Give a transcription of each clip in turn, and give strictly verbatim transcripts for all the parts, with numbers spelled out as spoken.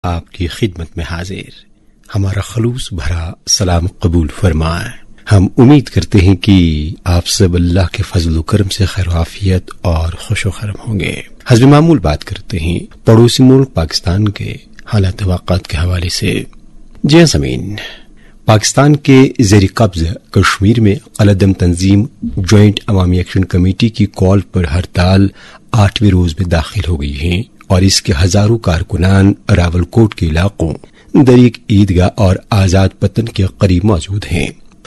آپ کی خدمت میں حاضر ہمارا خلوص بھرا سلام قبول فرمائیں۔ ہم امید کرتے ہیں کہ آپ سب اللہ کے فضل و کرم سے خیر و عافیت اور خوش و خرم ہوں گے۔ حسب معمول بات کرتے ہیں پڑوسی ملک پاکستان کے حالات واقعات کے حوالے سے۔ جی ہاں سامعین، پاکستان کے زیر قبض کشمیر میں قلعہ تنظیم جوائنٹ عوامی ایکشن کمیٹی کی کال پر ہڑتال آٹھویں روز میں داخل ہو گئی ہے اور اس کے ہزاروں کارکنان راولکوٹ کے علاقوں دریک عیدگاہ اور آزاد پتن کے قریب موجود ہیں۔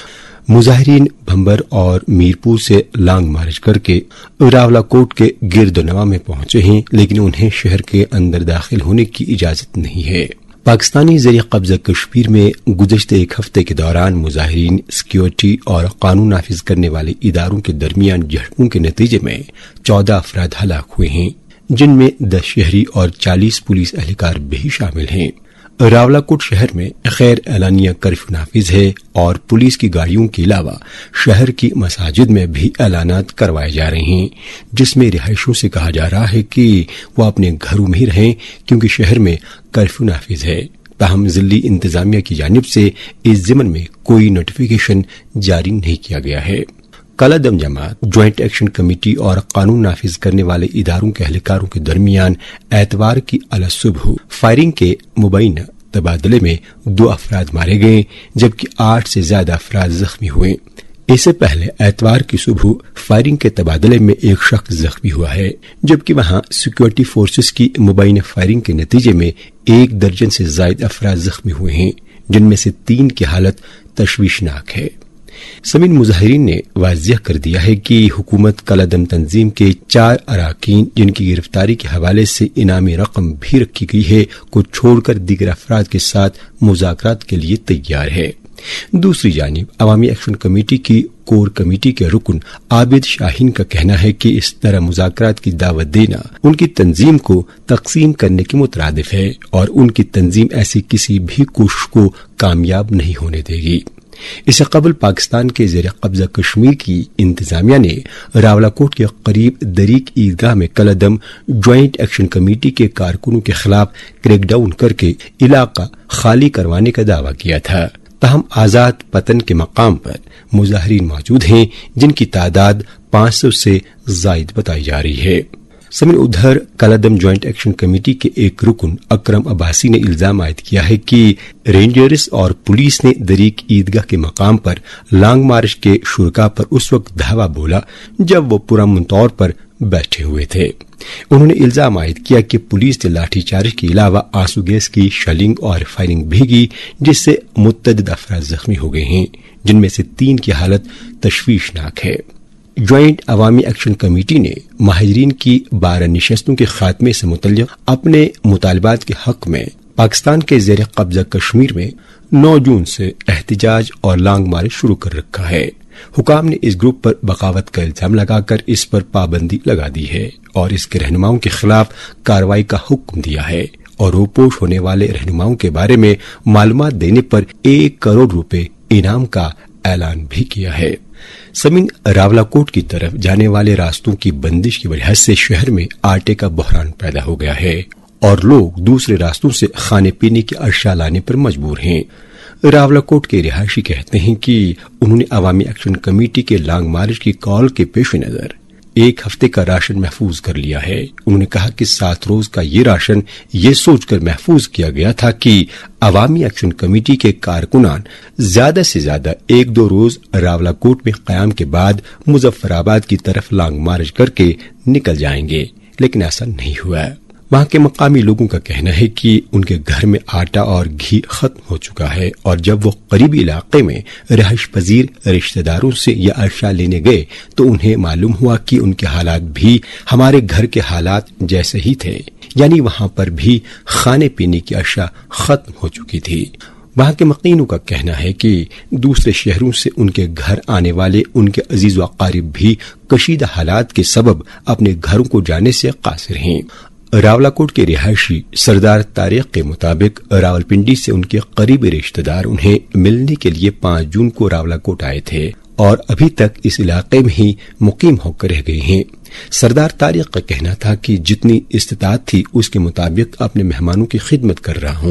مظاہرین بھمبر اور میرپور سے لانگ مارچ کر کے راولاکوٹ کے گرد و نواح میں پہنچے ہیں، لیکن انہیں شہر کے اندر داخل ہونے کی اجازت نہیں ہے۔ پاکستانی زیر قبضہ کشمیر میں گزشتہ ایک ہفتے کے دوران مظاہرین، سیکیورٹی اور قانون نافذ کرنے والے اداروں کے درمیان جھڑپوں کے نتیجے میں چودہ افراد ہلاک ہوئے ہیں، جن میں دس شہری اور چالیس پولیس اہلکار بھی شامل ہیں۔ راولاکوٹ شہر میں غیر اعلانیہ کرفیو نافذ ہے اور پولیس کی گاڑیوں کے علاوہ شہر کی مساجد میں بھی اعلانات کروائے جا رہے ہیں، جس میں رہائشیوں سے کہا جا رہا ہے کہ وہ اپنے گھروں میں ہی رہیں کیونکہ شہر میں کرفیو نافذ ہے۔ تاہم ضلعی انتظامیہ کی جانب سے اس ضمن میں کوئی نوٹیفیکیشن جاری نہیں کیا گیا ہے۔ کالا دم جماعت، جوائنٹ ایکشن کمیٹی اور قانون نافذ کرنے والے اداروں کے اہلکاروں کے درمیان اتوار کی اعلی صبح فائرنگ کے مبینہ تبادلے میں دو افراد مارے گئے جبکہ آٹھ سے زیادہ افراد زخمی ہوئے۔ اس سے پہلے اتوار کی صبح فائرنگ کے تبادلے میں ایک شخص زخمی ہوا ہے، جبکہ وہاں سیکیورٹی فورسز کی مبینہ فائرنگ کے نتیجے میں ایک درجن سے زائد افراد زخمی ہوئے ہیں، جن میں سے تین کی حالت تشویشناک ہے۔ سمین مظاہرین نے واضح کر دیا ہے کہ حکومت کالا دم تنظیم کے چار اراکین جن کی گرفتاری کے حوالے سے انعامی رقم بھی رکھی گئی ہے کو چھوڑ کر دیگر افراد کے ساتھ مذاکرات کے لیے تیار ہے۔ دوسری جانب عوامی ایکشن کمیٹی کی کور کمیٹی کے رکن عابد شاہین کا کہنا ہے کہ اس طرح مذاکرات کی دعوت دینا ان کی تنظیم کو تقسیم کرنے کے مترادف ہے اور ان کی تنظیم ایسی کسی بھی کوشش کو کامیاب نہیں ہونے دے گی۔ اس سے قبل پاکستان کے زیر قبضہ کشمیر کی انتظامیہ نے راولاکوٹ کے قریب دریک عیدگاہ میں کالا دم جوائنٹ ایکشن کمیٹی کے کارکنوں کے خلاف کریک ڈاؤن کر کے علاقہ خالی کروانے کا دعویٰ کیا تھا۔ تاہم آزاد پتن کے مقام پر مظاہرین موجود ہیں جن کی تعداد پانچ سو سے زائد بتائی جا رہی ہے۔ سمن ادھر کالا دم جوائنٹ ایکشن کمیٹی کے ایک رکن اکرم عباسی نے الزام عائد کیا ہے کہ رینجرز اور پولیس نے دریک عیدگاہ کے مقام پر لانگ مارچ کے شرکاء پر اس وقت دھاوا بولا جب وہ پرامن طور پر بیٹھے ہوئے تھے۔ انہوں نے الزام عائد کیا کہ پولیس نے لاٹھی چارج کے علاوہ آنسو گیس کی شیلنگ اور فائرنگ بھی کی، جس سے متعدد افراد زخمی ہو گئے ہیں، جن میں سے تین کی حالت تشویشناک ہے۔ جوائنٹ عوامی ایکشن کمیٹی نے مہاجرین کی بارہ نشستوں کے خاتمے سے متعلق اپنے مطالبات کے حق میں پاکستان کے زیر قبضہ کشمیر میں نو جون سے احتجاج اور لانگ مارچ شروع کر رکھا ہے۔ حکام نے اس گروپ پر بغاوت کا الزام لگا کر اس پر پابندی لگا دی ہے اور اس کے رہنماؤں کے خلاف کارروائی کا حکم دیا ہے اور روپوش ہونے والے رہنماؤں کے بارے میں معلومات دینے پر ایک کروڑ روپے انعام کا اعلان بھی کیا ہے۔ سمین راولاکوٹ کی طرف جانے والے راستوں کی بندش کی وجہ سے شہر میں آٹے کا بحران پیدا ہو گیا ہے اور لوگ دوسرے راستوں سے کھانے پینے کی اشیاء لانے پر مجبور ہیں۔ راولاکوٹ کے رہائشی کہتے ہیں کہ انہوں نے عوامی ایکشن کمیٹی کے لانگ مارچ کی کال کے پیش نظر ایک ہفتے کا راشن محفوظ کر لیا ہے۔ انہوں نے کہا کہ سات روز کا یہ راشن یہ سوچ کر محفوظ کیا گیا تھا کہ عوامی ایکشن کمیٹی کے کارکنان زیادہ سے زیادہ ایک دو روز راولاکوٹ میں قیام کے بعد مظفر آباد کی طرف لانگ مارچ کر کے نکل جائیں گے، لیکن ایسا نہیں ہوا۔ وہاں کے مقامی لوگوں کا کہنا ہے کہ ان کے گھر میں آٹا اور گھی ختم ہو چکا ہے اور جب وہ قریبی علاقے میں رہائش پذیر رشتہ داروں سے یہ اشیاء لینے گئے تو انہیں معلوم ہوا کہ ان کے حالات بھی ہمارے گھر کے حالات جیسے ہی تھے، یعنی وہاں پر بھی کھانے پینے کی اشیاء ختم ہو چکی تھی۔ وہاں کے مقینوں کا کہنا ہے کہ دوسرے شہروں سے ان کے گھر آنے والے ان کے عزیز و اقارب بھی کشیدہ حالات کے سبب اپنے گھروں کو جانے سے قاصر ہیں۔ راولاکوٹ کے رہائشی سردار طارق کے مطابق راولپنڈی سے ان کے قریبی رشتہ دار انہیں ملنے کے لیے پانچ جون کو راولاکوٹ آئے تھے اور ابھی تک اس علاقے میں ہی مقیم ہو کر رہ گئے ہیں۔ سردار طارق کا کہنا تھا کہ جتنی استطاعت تھی اس کے مطابق اپنے مہمانوں کی خدمت کر رہا ہوں۔